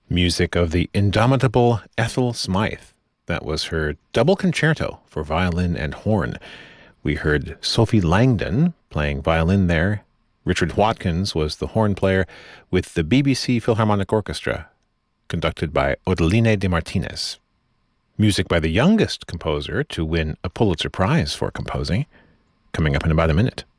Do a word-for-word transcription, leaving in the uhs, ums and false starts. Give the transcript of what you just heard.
Music of the indomitable Ethel Smythe. That was her double concerto for violin and horn. We heard Sophie Langdon playing violin there. Richard Watkins was the horn player with the B B C Philharmonic Orchestra, conducted by Odeline de Martinez. Music by the youngest composer to win a Pulitzer Prize for composing, coming up in about a minute.